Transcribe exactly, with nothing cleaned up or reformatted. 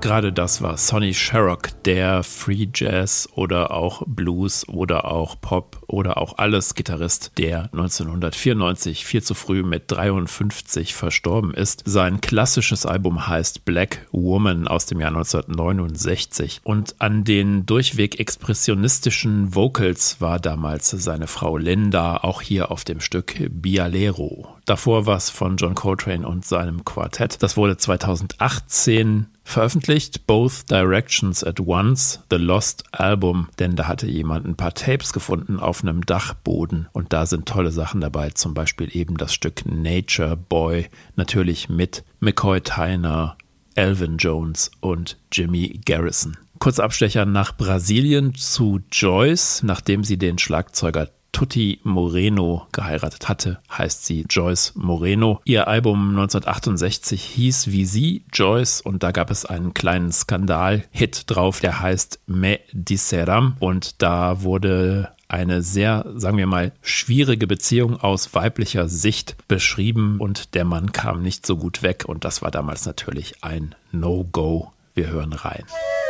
Gerade das war Sonny Sharrock, der Free Jazz oder auch Blues oder auch Pop oder auch alles Gitarrist, der neunzehnhundertvierundneunzig viel zu früh mit dreiundfünfzig verstorben ist. Sein klassisches Album heißt Black Woman aus dem Jahr neunzehnhundertneunundsechzig und an den durchweg expressionistischen Vocals war damals seine Frau Linda, auch hier auf dem Stück Bialero. Davor was von John Coltrane und seinem Quartett. Das wurde zweitausendachtzehn veröffentlicht, Both Directions at Once, The Lost Album, denn da hatte jemand ein paar Tapes gefunden auf einem Dachboden und da sind tolle Sachen dabei, zum Beispiel eben das Stück Nature Boy, natürlich mit McCoy Tyner, Elvin Jones und Jimmy Garrison. Kurzabstecher nach Brasilien zu Joyce, nachdem sie den Schlagzeuger Tutti Moreno geheiratet hatte, heißt sie Joyce Moreno. Ihr Album neunzehnhundertachtundsechzig hieß wie sie, Joyce, und da gab es einen kleinen Skandal-Hit drauf, der heißt Me Disseram, und da wurde eine sehr, sagen wir mal, schwierige Beziehung aus weiblicher Sicht beschrieben und der Mann kam nicht so gut weg und das war damals natürlich ein No-Go. Wir hören rein.